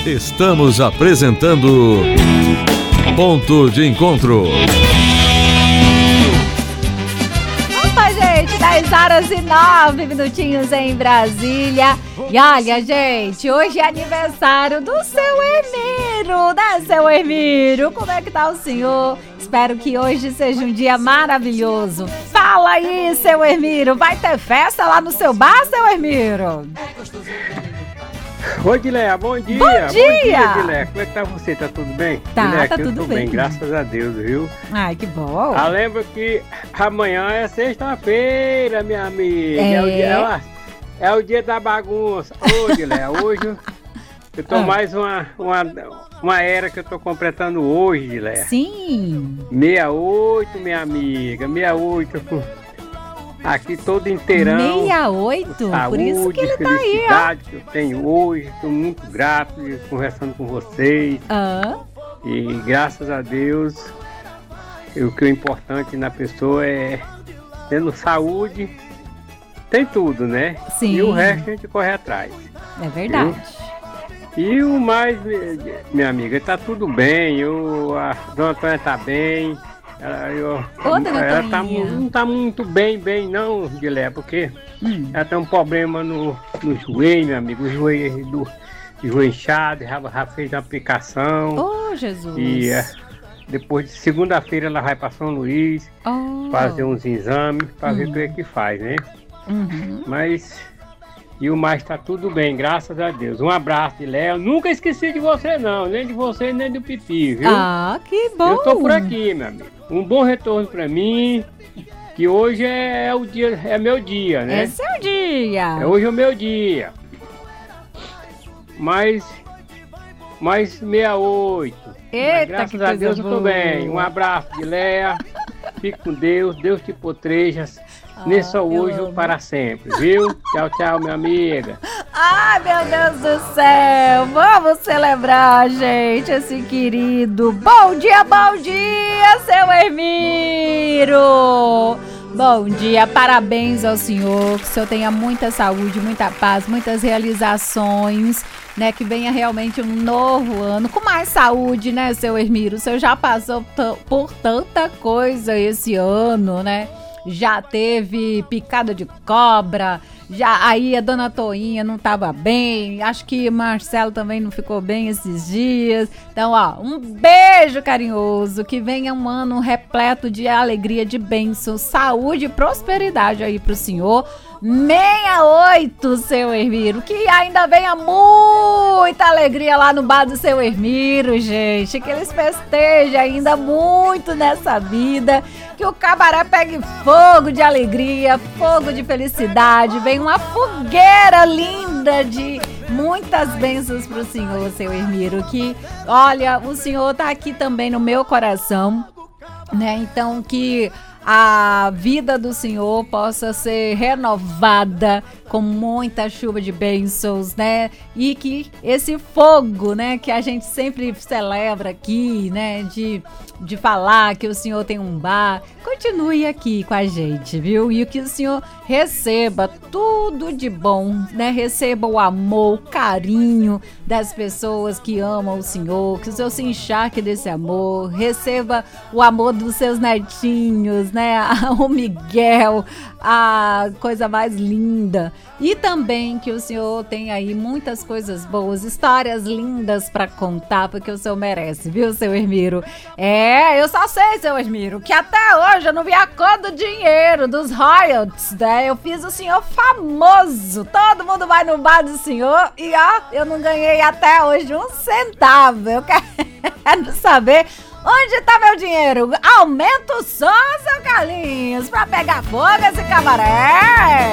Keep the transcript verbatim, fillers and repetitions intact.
Estamos apresentando Ponto de Encontro. Opa, gente, dez horas e nove minutinhos em Brasília. E olha, gente, hoje é aniversário do seu Hermiro, né, seu Hermiro? Como é que tá o senhor? Espero que hoje seja um dia maravilhoso. Fala aí, seu Hermiro, vai ter festa lá no seu bar, seu Hermiro? Oi, Guilherme, bom dia. Bom dia. Bom dia, Guilherme. Como é que tá você? Tá tudo bem? Tá, Guilherme, tá eu tudo tô bem. bem, graças a Deus, viu? Ai, que bom. Ah, lembra que amanhã é sexta-feira, minha amiga. É. É, o dia, é, o, é o dia da bagunça. Ô, Guilherme, hoje eu tô Ah. mais uma, uma, uma era que eu tô completando hoje, Guilherme. Sim. sessenta e oito, minha amiga, sessenta e oito. Aqui todo inteirão. sessenta e oito? Saúde, Por isso que ele tá aí, ó. felicidade que eu tenho hoje. Estou muito grato de conversando com vocês. Ah, E graças a Deus, o que é importante na pessoa é tendo saúde, tem tudo, né? Sim. E o resto a gente corre atrás. é verdade. E o mais, minha amiga, tá tudo bem. Eu, a Dona Antônia tá bem. Ela, eu, Ô, Dona ela tá, Toninha. mu- não tá muito bem, bem não, Guilherme, porque Hum. ela tem um problema no, no joelho, meu amigo. O joelho do joelho inchado, já, já fez uma aplicação. Oh, Jesus. E é, depois de segunda-feira ela vai para São Luís Oh. fazer uns exames para ver Hum. o que é que faz, né? Uhum. Mas e o mais tá tudo bem, graças a Deus. Um abraço de Léo. Nunca esqueci de você não, nem de você nem do Pipi, viu? Ah, que bom. Eu tô por aqui, meu amigo. Um bom retorno para mim, que hoje é o dia, é meu dia, né? Esse é o dia. É hoje é o meu dia. Mas mais sessenta e oito. Eita, Mas graças que a coisa Deus eu tô boa. bem. Um abraço de Léa. Fique com Deus. Deus te proteja. Nesse eu hoje amo. para sempre, viu? Tchau, tchau, minha amiga. Ai, meu Deus do céu. Vamos celebrar, gente, esse querido. Bom dia, bom dia, seu Hermiro. Bom dia, parabéns ao senhor. Que o senhor tenha muita saúde, muita paz, muitas realizações, né? Que venha realmente um novo ano com mais saúde, né, seu Hermiro? O senhor já passou t- por tanta coisa esse ano, né? Já teve picada de cobra, já aí a dona Toinha não tava bem, acho que Marcelo também não ficou bem esses dias. Então, ó, um beijo carinhoso, que venha um ano repleto de alegria, de bênçãos, saúde e prosperidade aí pro senhor. sessenta e oito, seu Hermiro, que ainda venha muita alegria lá no bar do seu Hermiro, gente, que eles festejem ainda muito nessa vida, que o cabaré pegue fogo de alegria, fogo de felicidade, venha uma fogueira linda de muitas bênçãos pro senhor, seu Hermiro, que, olha, o senhor tá aqui também no meu coração, né, então que a vida do senhor possa ser renovada com muita chuva de bênçãos, né? E que esse fogo, né, que a gente sempre celebra aqui, né, de, de falar que o senhor tem um bar, continue aqui com a gente, viu? E que o senhor receba tudo de bom, né? Receba o amor, o carinho das pessoas que amam o senhor, que o senhor se encharque desse amor, receba o amor dos seus netinhos, né? O Miguel, a coisa mais linda. E também que o senhor tem aí muitas coisas boas, histórias lindas pra contar, porque o senhor merece, viu, seu Hermiro? É, eu só sei, seu Hermiro, que até hoje eu não vi a cor do dinheiro, dos royalties, né? Eu fiz o senhor famoso. Todo mundo vai no bar do senhor e, ó, eu não ganhei até hoje um centavo. Eu quero saber onde tá meu dinheiro. Aumenta o som, seu Carlinhos, pra pegar fogo esse cabaré.